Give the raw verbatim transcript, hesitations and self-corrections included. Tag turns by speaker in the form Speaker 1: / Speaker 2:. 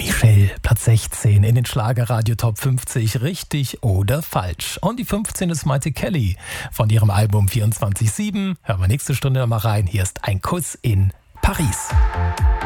Speaker 1: Michelle, Platz sechzehn in den Schlagerradio Top fünfzig, richtig oder falsch. Und die fünfzehn ist Maite Kelly. Von ihrem Album vierundzwanzig sieben hören wir nächste Stunde nochmal rein. Hier ist Ein Kuss in Paris.